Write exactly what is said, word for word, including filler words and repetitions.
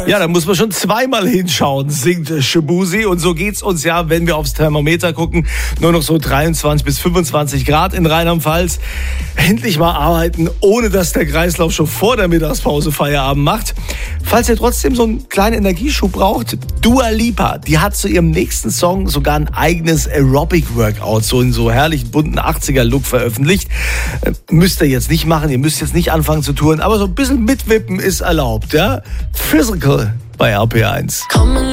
Ja, da muss man schon zweimal hinschauen, singt Shaboozey. Und so geht's uns ja, wenn wir aufs Thermometer gucken. Nur noch so dreiundzwanzig bis fünfundzwanzig Grad in Rheinland-Pfalz. Endlich mal arbeiten, ohne dass der Kreislauf schon vor der Mittagspause Feierabend macht. Falls ihr trotzdem so einen kleinen Energieschub braucht, Dua Lipa, die hat zu ihrem nächsten Song sogar ein eigenes Aerobic-Workout, so in so herrlichen bunten achtziger-Look veröffentlicht. Äh, müsst ihr jetzt nicht machen, ihr müsst jetzt nicht anfangen zu touren, aber so ein bisschen mitwippen ist erlaubt, ja? Physical bei R P eins.